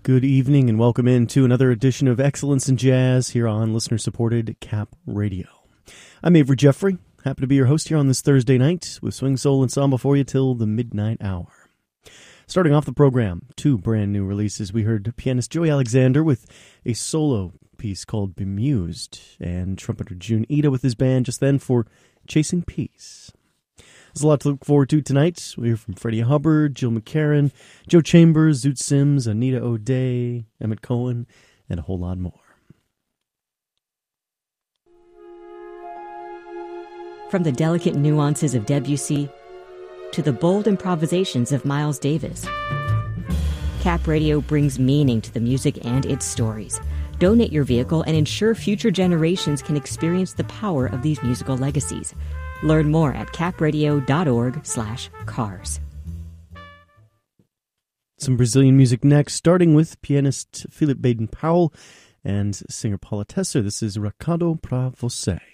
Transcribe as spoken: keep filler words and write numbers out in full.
Good evening and welcome in to another edition of Excellence in Jazz here on listener-supported Cap Radio. I'm Avery Jeffrey, happy to be your host here on this Thursday night with Swing Soul Ensemble for you till the midnight hour. Starting off the program, two brand new releases. We heard pianist Joey Alexander with a solo piece called Bemused, and trumpeter Jun Ida with his band just then for Chasing Peace. There's a lot to look forward to tonight. We hear from Freddie Hubbard, Jill McCarran, Joe Chambers, Zoot Sims, Anita O'Day, Emmett Cohen, and a whole lot more. From the delicate nuances of Debussy to the bold improvisations of Miles Davis, Cap Radio brings meaning to the music and its stories. Donate your vehicle and ensure future generations can experience the power of these musical legacies. Learn more at capradio.org slash cars. Some Brazilian music next, starting with pianist Philip Baden-Powell and singer Paula Tesser. This is Recado Pra Você.